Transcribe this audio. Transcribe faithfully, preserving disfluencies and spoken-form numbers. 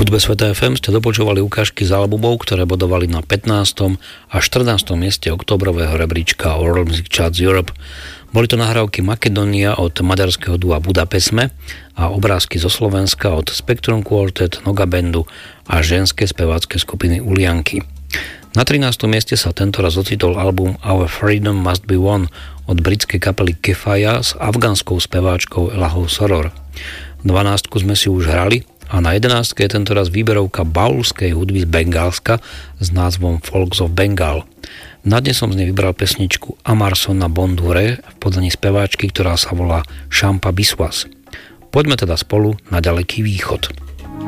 hudbe Sveta ef em ste dopočúvali ukážky z albumov, ktoré bodovali na pätnástom a štrnástom mieste októbrového rebríčka World Music Charts Europe. Boli to nahrávky Makedónia od maďarského dua Budapesme a obrázky zo Slovenska od Spectrum Quartet, Noga Bandu a ženskej speváckej skupiny Ulianky. Na trinástom mieste sa tentoraz ocitol album Our Freedom Must Be Won od britskej kapely Kefaya s afgánskou speváčkou Elahou Soror. dvanástku sme si už hrali a na jedenástke je tentoraz výberovka baulskej hudby z Bengálska s názvom Folks of Bengal. Na dnes som z nej vybral pesničku Amarsona Bondure v podaní speváčky, ktorá sa volá Shampa Biswas. Poďme teda spolu na ďaleký východ.